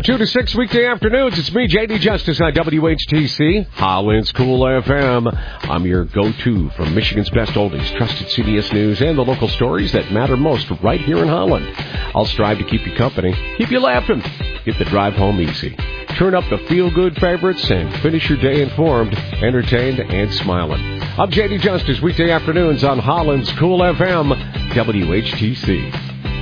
2 to 6 weekday afternoons. It's me, J.D. Justice on WHTC, Holland's Cool FM. I'm your go-to for Michigan's best oldies, trusted CBS News, and the local stories that matter most right here in Holland. I'll strive to keep you company, keep you laughing, get the drive home easy. Turn up the feel-good favorites and finish your day informed, entertained, and smiling. I'm J.D. Justice, weekday afternoons on Holland's Cool FM, WHTC.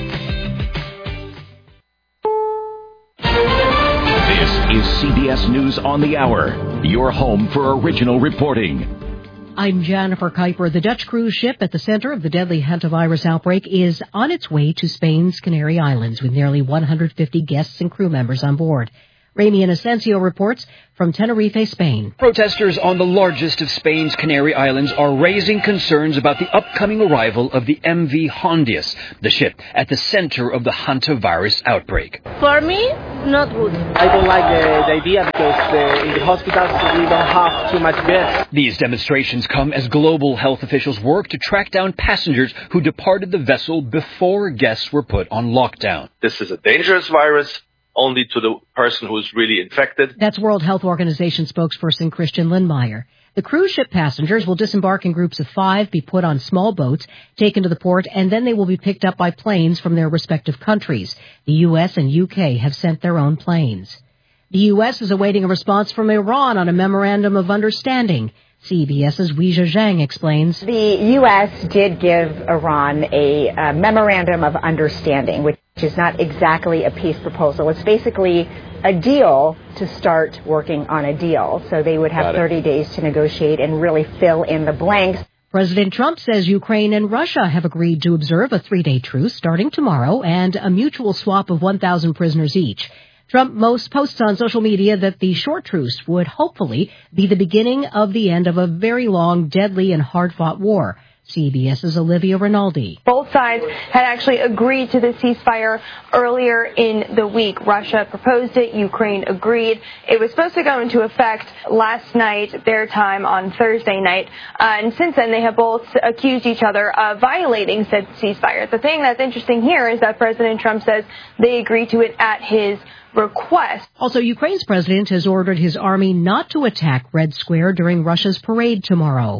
Is CBS News on the Hour, your home for original reporting. I'm Jennifer Kuiper. The Dutch cruise ship at the center of the deadly hantavirus outbreak is on its way to Spain's Canary Islands with nearly 150 guests and crew members on board. Ramy Inocencio reports from Tenerife, Spain. Protesters on the largest of Spain's Canary Islands are raising concerns about the upcoming arrival of the MV Hondias, the ship at the center of the hantavirus outbreak. For me, not good. I don't like the idea because in the hospitals we don't have too much beds. These demonstrations come as global health officials work to track down passengers who departed the vessel before guests were put on lockdown. This is a dangerous virus. Only to the person who's really infected. That's World Health Organization spokesperson Christian Lindmeier. The cruise ship passengers will disembark in groups of 5, be put on small boats, taken to the port, and then they will be picked up by planes from their respective countries. The U.S. and U.K. have sent their own planes. The U.S. is awaiting a response from Iran on a memorandum of understanding. CBS's Weijia Zhang explains. The U.S. did give Iran a memorandum of understanding, which is not exactly a peace proposal. It's basically a deal to start working on a deal. So they would have 30 days to negotiate and really fill in the blanks. President Trump says Ukraine and Russia have agreed to observe a 3-day truce starting tomorrow and a mutual swap of 1,000 prisoners each. Trump posts on social media that the short truce would hopefully be the beginning of the end of a very long, deadly, and hard-fought war. CBS's Olivia Rinaldi. Both sides had actually agreed to the ceasefire earlier in the week. Russia proposed it. Ukraine agreed. It was supposed to go into effect last night, their time, on Thursday night. And since then, they have both accused each other of violating said ceasefire. The thing that's interesting here is that President Trump says they agreed to it at his request. Also, Ukraine's president has ordered his army not to attack Red Square during Russia's parade tomorrow.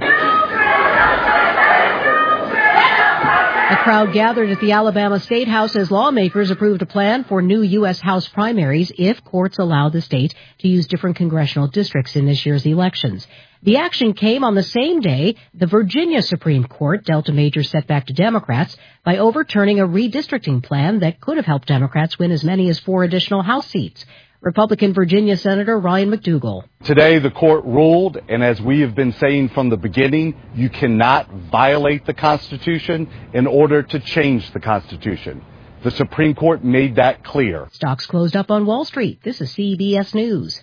A crowd gathered at the Alabama State House as lawmakers approved a plan for new U.S. House primaries if courts allow the state to use different congressional districts in this year's elections. The action came on the same day the Virginia Supreme Court dealt a major setback to Democrats by overturning a redistricting plan that could have helped Democrats win as many as 4 additional House seats. Republican Virginia Senator Ryan McDougal. Today, the court ruled, and as we have been saying from the beginning, you cannot violate the Constitution in order to change the Constitution. The Supreme Court made that clear. Stocks closed up on Wall Street. This is CBS News.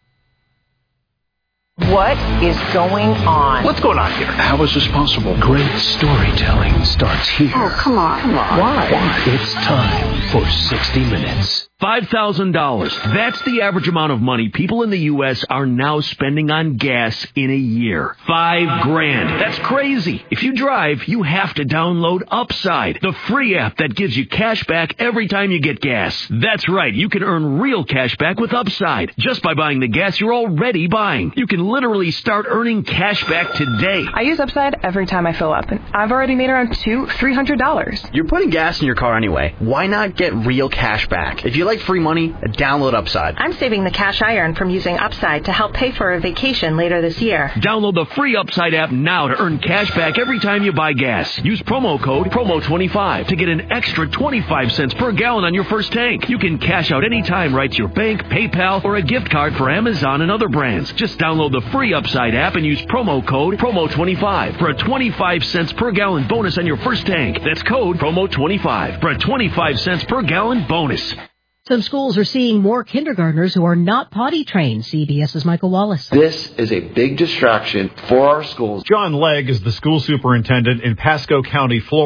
What is going on? What's going on here? How is this possible? Great storytelling starts here. Oh, come on. Why? It's time for 60 Minutes. $5,000. That's the average amount of money people in the U.S. are now spending on gas in a year. $5,000. That's crazy. If you drive, you have to download Upside, the free app that gives you cash back every time you get gas. That's right. You can earn real cash back with Upside just by buying the gas you're already buying. You can literally start earning cash back today. I use Upside every time I fill up, and I've already made around $300. You're putting gas in your car anyway. Why not get real cash back? If you like free money, download Upside. I'm saving the cash I earn from using Upside to help pay for a vacation later this year. Download the free Upside app now to earn cash back every time you buy gas. Use promo code PROMO25 to get an extra 25 cents per gallon on your first tank. You can cash out anytime right to your bank, PayPal, or a gift card for Amazon and other brands. Just download the free Upside app and use promo code PROMO25 for a 25 cents per gallon bonus on your first tank. That's code PROMO25 for a 25 cents per gallon bonus. Some schools are seeing more kindergartners who are not potty trained. CBS's Michael Wallace. This is a big distraction for our schools. John Legg is the school superintendent in Pasco County, Florida.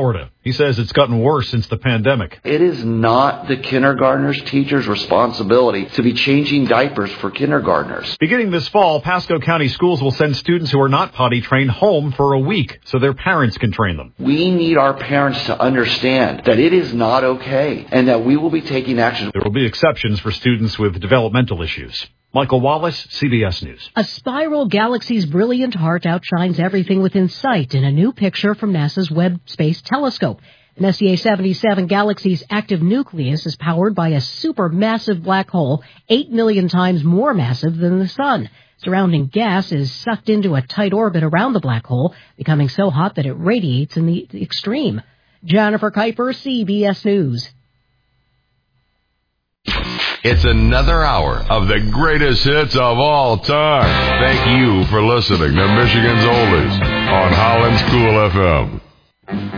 He says it's gotten worse since the pandemic. It is not the kindergartners' teachers' responsibility to be changing diapers for kindergartners. Beginning this fall, Pasco County Schools will send students who are not potty trained home for a week so their parents can train them. We need our parents to understand that it is not okay and that we will be taking action. There will be exceptions for students with developmental issues. Michael Wallace, CBS News. A spiral galaxy's brilliant heart outshines everything within sight in a new picture from NASA's Webb Space Telescope. Messier 77 galaxy's active nucleus is powered by a supermassive black hole, 8 million times more massive than the Sun. Surrounding gas is sucked into a tight orbit around the black hole, becoming so hot that it radiates in the extreme. Jennifer Kuiper, CBS News. It's another hour of the greatest hits of all time. Thank you for listening to Michigan's Oldies on Holland's Cool FM.